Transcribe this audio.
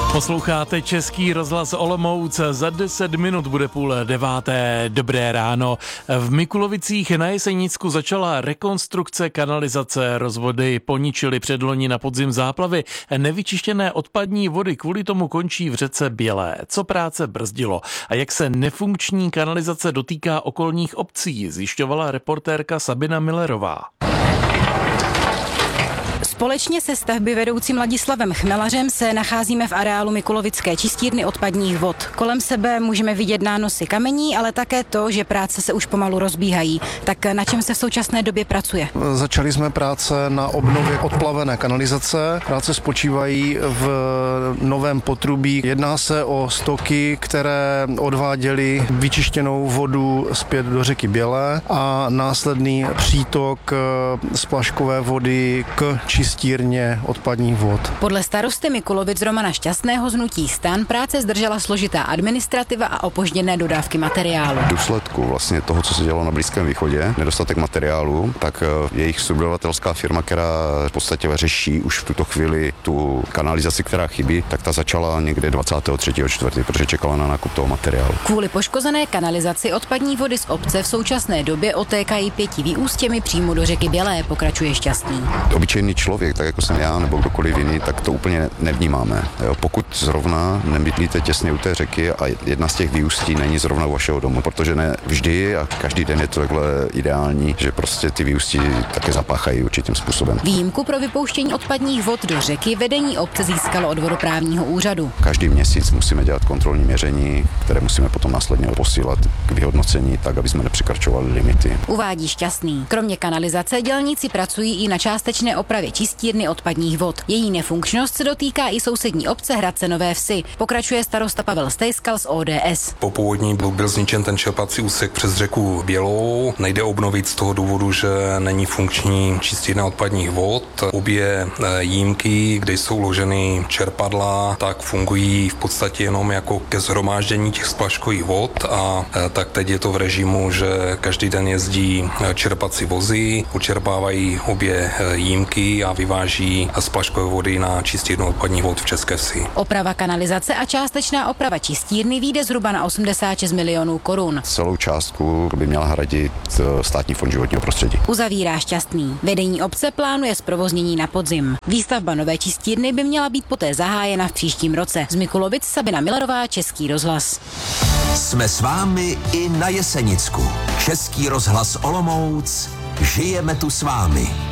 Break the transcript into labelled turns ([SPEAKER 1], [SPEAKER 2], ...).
[SPEAKER 1] Posloucháte Český rozhlas Olomouc, za 10 minut bude 8:30. Dobré ráno. V Mikulovicích na Jesenicku začala rekonstrukce kanalizace. Rozvody poničily předloni na podzim záplavy. Nevyčištěné odpadní vody kvůli tomu končí v řece Bělé. Co práce brzdilo a jak se nefunkční kanalizace dotýká okolních obcí, zjišťovala reportérka Sabina Millerová.
[SPEAKER 2] Společně se stavby vedoucím Ladislavem Chmelařem se nacházíme v areálu Mikulovické čistírny odpadních vod. Kolem sebe můžeme vidět nánosy kamení, ale také to, že práce se už pomalu rozbíhají. Tak na čem se v současné době pracuje?
[SPEAKER 3] Začali jsme práce na obnově odplavené kanalizace. Práce spočívají v novém potrubí. Jedná se o stoky, které odváděly vyčištěnou vodu zpět do řeky Bělé a následný přítok splaškové vody k čistírně odpadních vod.
[SPEAKER 2] Podle starosty Mikulovic Romana Šťastného z hnutí STAN práce zdržela složitá administrativa a opožděné dodávky materiálu.
[SPEAKER 4] V důsledku vlastně toho, co se dělalo na Blízkém východě, nedostatek materiálu, tak jejich subdodavatelská firma, která v podstatě řeší už v tuto chvíli tu kanalizaci, která chybí, tak ta začala někde 23.4., protože čekala na nákup toho materiálu.
[SPEAKER 2] Kvůli poškozené kanalizaci odpadní vody z obce v současné době otékají 5 výústěmi přímo do řeky Bělé, pokračuje Šťastný.
[SPEAKER 4] Obyčejný člověk, tak jako jsem já nebo kdokoliv jiný, tak to úplně nevnímáme. Jo, pokud zrovna nebydlíte těsně u té řeky a jedna z těch vyústí není zrovna u vašeho domu, protože ne vždy a každý den je to takhle ideální, že prostě ty vyústí také zapáchají určitým způsobem.
[SPEAKER 2] Výjimku pro vypouštění odpadních vod do řeky vedení obce získalo od vodoprávního úřadu.
[SPEAKER 4] Každý měsíc musíme dělat kontrolní měření, které musíme potom následně posílat k vyhodnocení, tak aby jsme nepřekračovali limity.
[SPEAKER 2] Uvádí Šťastný. Kromě kanalizace dělníci pracují i na částečné opravě čistírny odpadních vod. Její nefunkčnost se dotýká i sousední obce Hradce Nové Vsi. Pokračuje starosta Pavel Stejskal z ODS.
[SPEAKER 5] Po povodní byl zničen ten čerpací úsek přes řeku Bělou. Nejde obnovit z toho důvodu, že není funkční čistírna odpadních vod. Obě jímky, kde jsou uloženy čerpadla, tak fungují v podstatě jenom jako ke shromáždění těch splaškových vod a tak teď je to v režimu, že každý den jezdí čerpací vozy, učerpávají obě jímky a vyváží splaškové vody na čistírnu odpadních vod v České Vsi.
[SPEAKER 2] Oprava kanalizace a částečná oprava čistírny vyjde zhruba na 86 milionů korun.
[SPEAKER 4] Celou částku by měla hradit Státní fond životního prostředí.
[SPEAKER 2] Uzavírá Šťastný. Vedení obce plánuje zprovoznění na podzim. Výstavba nové čistírny by měla být poté zahájena v příštím roce. Z Mikulovic Sabina Millerová, Český rozhlas.
[SPEAKER 6] Jsme s vámi i na Jesenicku. Český rozhlas Olomouc. Žijeme tu s vámi.